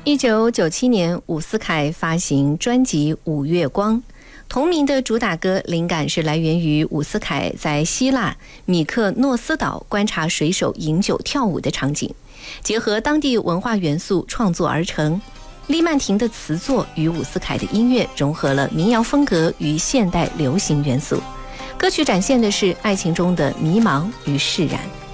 1997年，伍思凯发行专辑《五月光》，同名的主打歌灵感是来源于伍思凯在希腊米克诺斯岛观察水手饮酒跳舞的场景，结合当地文化元素创作而成。利曼婷的词作与伍思凯的音乐融合了民谣风格与现代流行元素，歌曲展现的是爱情中的迷茫与释然。